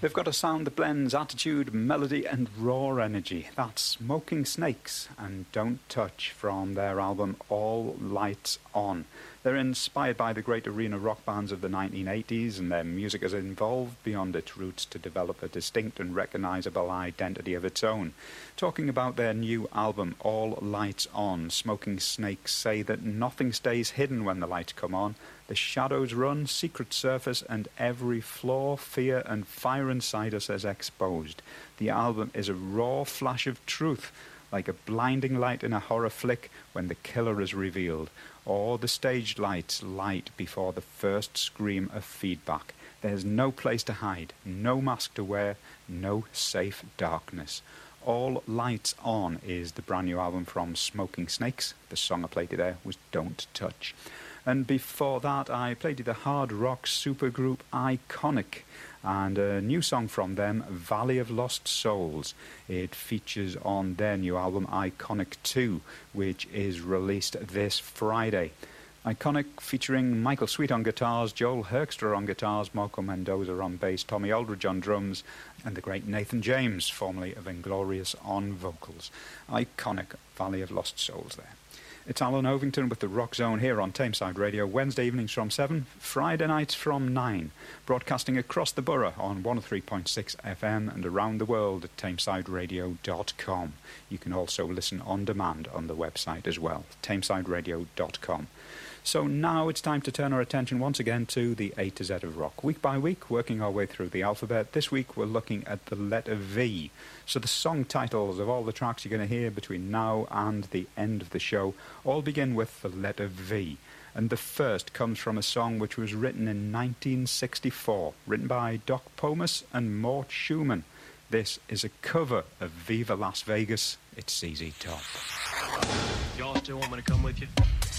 They've got a sound that blends attitude, melody and raw energy. That's Smoking Snakes and Don't Touch from their album All Lights On. They're inspired by the great arena rock bands of the 1980s, and their music has evolved beyond its roots to develop a distinct and recognisable identity of its own. Talking about their new album All Lights On, Smoking Snakes say that nothing stays hidden when the lights come on. The shadows run, secret surface, and every flaw, fear and fire inside us is exposed. The album is a raw flash of truth, like a blinding light in a horror flick when the killer is revealed, or the stage lights light before the first scream of feedback. There's no place to hide, no mask to wear, no safe darkness. All Lights On is the brand new album from Smoking Snakes. The song I played you there was Don't Touch. And before that, I played you the hard rock supergroup Iconic, and a new song from them, Valley of Lost Souls. It features on their new album Iconic 2, which is released this Friday. Iconic featuring Michael Sweet on guitars, Joel Herkstra on guitars, Marco Mendoza on bass, Tommy Aldridge on drums, and the great Nathan James, formerly of Inglorious, on vocals. Iconic, Valley of Lost Souls there. It's Alan Ovington with the Rock Zone here on Tameside Radio, Wednesday evenings from 7, Friday nights from 9, broadcasting across the borough on 103.6 FM and around the world at tamesideradio.com. You can also listen on demand on the website as well, tamesideradio.com. So now it's time to turn our attention once again to the A to Z of rock. Week by week, working our way through the alphabet. This week we're looking at the letter V. So the song titles of all the tracks you're going to hear between now and the end of the show all begin with the letter V. And the first comes from a song which was written in 1964, written by Doc Pomus and Mort Schumann. This is a cover of Viva Las Vegas. It's ZZ Top. Y'all still want me to come with you?